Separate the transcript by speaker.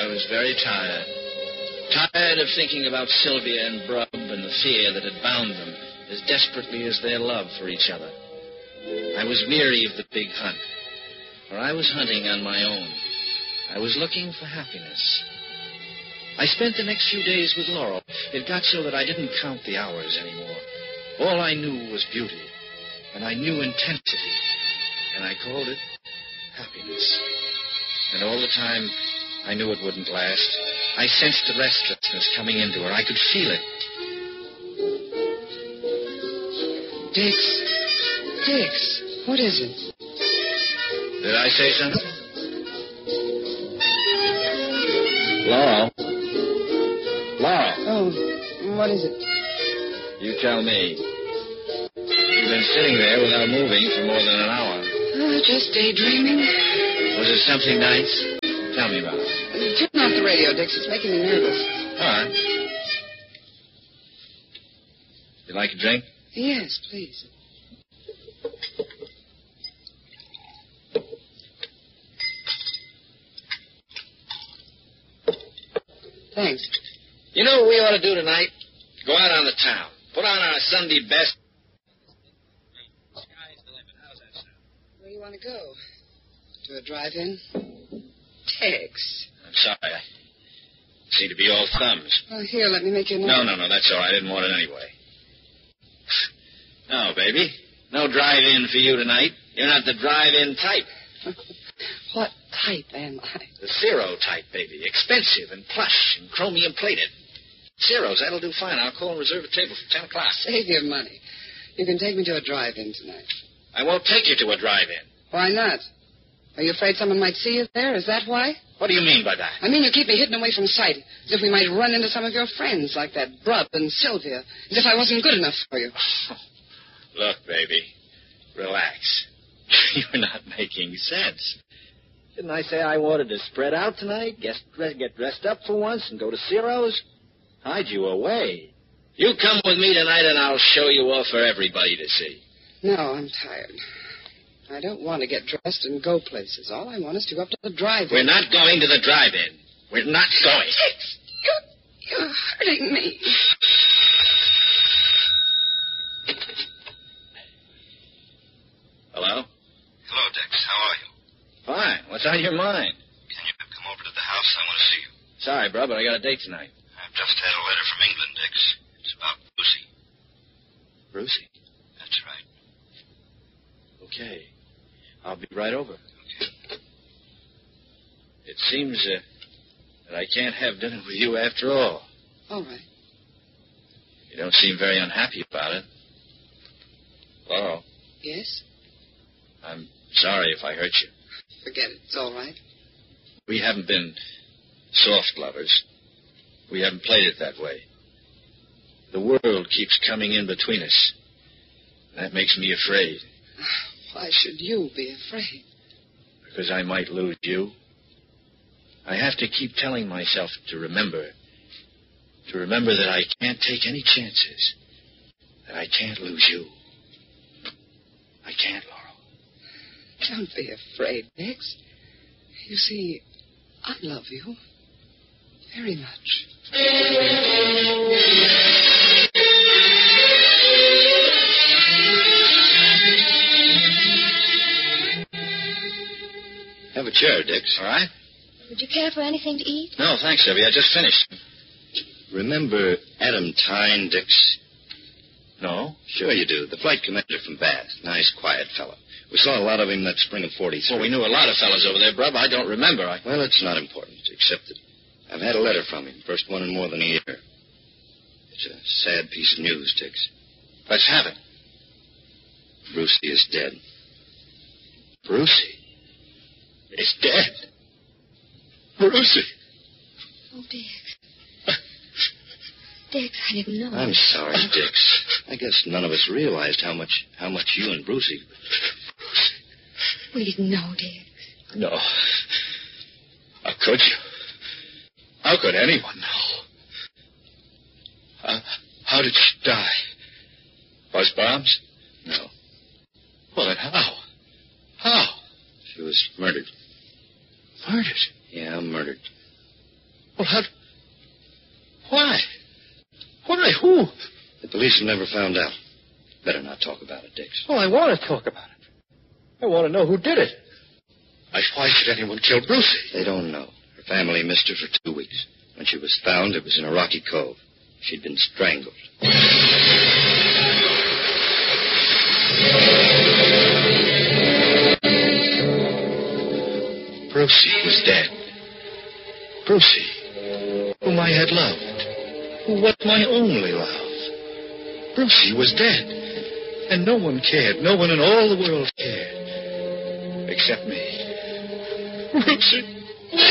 Speaker 1: I was very tired. Tired of thinking about Sylvia and Brub and the fear that had bound them as desperately as their love for each other. I was weary of the big hunt, for I was hunting on my own. I was looking for happiness. I spent the next few days with Laurel. It got so that I didn't count the hours anymore. All I knew was beauty, and I knew intensity, and I called it happiness. And all the time, I knew it wouldn't last. I sensed the restlessness coming into her. I could feel it.
Speaker 2: Dix, what is it?
Speaker 1: Did I say something? Laurel?
Speaker 2: Oh, what is it?
Speaker 1: You tell me. You've been sitting there without moving for more than an hour.
Speaker 2: Just daydreaming.
Speaker 1: Was it something nice? Tell me about it.
Speaker 2: Turn off the radio, Dix. It's making me nervous.
Speaker 1: All right. You like a drink?
Speaker 2: Yes, please. Thanks.
Speaker 1: You know what we ought to do tonight? Go out on the town. Put on our Sunday best. Sky's the limit. How's that sound?
Speaker 2: Where do you want to go? To a drive-in? Tex.
Speaker 1: I'm sorry. I seem to be all thumbs.
Speaker 2: Oh, here, let me make you a
Speaker 1: No, that's all right. I didn't want it anyway. No, baby. No drive-in for you tonight. You're not the drive-in type.
Speaker 2: What type am I?
Speaker 1: The Zero type, baby. Expensive and plush and chromium plated. Zeros, that'll do fine. I'll call and reserve a table for 10 o'clock.
Speaker 2: Save your money. You can take me to a drive-in tonight.
Speaker 1: I won't take you to a drive-in.
Speaker 2: Why not? Are you afraid someone might see you there? Is that why?
Speaker 1: What do you mean by that?
Speaker 2: I mean you keep me hidden away from sight, as if we might run into some of your friends, like that Brub and Sylvia, as if I wasn't good enough for you.
Speaker 1: Look, baby, relax. You're not making sense. Didn't I say I wanted to spread out tonight, get dressed up for once, and go to Zero's? Hide you away. You come with me tonight, and I'll show you off for everybody to see.
Speaker 2: No, I'm tired. I don't want to get dressed and go places. All I want is to go up to the drive-in.
Speaker 1: We're not going to the drive-in. We're not going.
Speaker 2: Dix, you're hurting me.
Speaker 1: Hello?
Speaker 3: Hello, Dix. How are you?
Speaker 1: Fine. What's on your mind?
Speaker 3: Can you come over to the house? I want to see you.
Speaker 1: Sorry, bro, but I got a date tonight.
Speaker 3: I've just had a letter from England, Dix. It's about Lucy.
Speaker 1: Brucey?
Speaker 3: That's right.
Speaker 1: Okay. I'll be right over.
Speaker 3: Okay.
Speaker 1: It seems that I can't have dinner with you after all.
Speaker 2: All right.
Speaker 1: You don't seem very unhappy about it. Laurel,
Speaker 2: Yes?
Speaker 1: I'm sorry if I hurt you.
Speaker 2: Forget it. It's all right.
Speaker 1: We haven't been soft lovers. We haven't played it that way. The world keeps coming in between us. That makes me afraid.
Speaker 2: Why should you be afraid?
Speaker 1: Because I might lose you. I have to keep telling myself to remember that I can't take any chances, that I can't lose you. I can't, Laurel.
Speaker 2: Don't be afraid, Dix. You see, I love you very much.
Speaker 3: Have a chair, Dix.
Speaker 1: All right?
Speaker 4: Would you care for anything to eat?
Speaker 1: No, thanks, Debbie. I just finished.
Speaker 3: Remember Adam Tyne, Dix?
Speaker 1: No?
Speaker 3: Sure you do. The flight commander from Bath. Nice, quiet fellow. We saw a lot of him that spring of 43.
Speaker 1: Well, we knew a lot of fellas over there, Brub. I don't remember.
Speaker 3: Well, it's not important, except that I've had a letter from him. First one in more than a year. It's a sad piece of news, Dix.
Speaker 1: Let's have it.
Speaker 3: Brucey is dead.
Speaker 1: Brucey is dead. Brucey.
Speaker 4: Oh, Dix. Dix, I didn't know.
Speaker 3: I'm sorry, Dix. I guess none of us realized how much you and Brucey...
Speaker 4: We didn't know, Dix.
Speaker 1: No. How could you? How could anyone know? How did she die? Buzz bombs?
Speaker 3: No.
Speaker 1: Well, then how? How?
Speaker 3: She was murdered.
Speaker 1: Murdered?
Speaker 3: Yeah, murdered.
Speaker 5: Well, how... Why? Why? Who?
Speaker 3: The police have never found out. Better not talk about it, Dix.
Speaker 5: Well, I want to talk about it. I want to know who did it. Why should anyone kill Brucey?
Speaker 3: They don't know. Her family missed her for 2 weeks. When she was found, it was in a rocky cove. She'd been strangled.
Speaker 5: Brucey was dead. Brucey, whom I had loved, who was my only love. Brucey was dead, and no one cared. No one in all the world cared, except me. Brucey.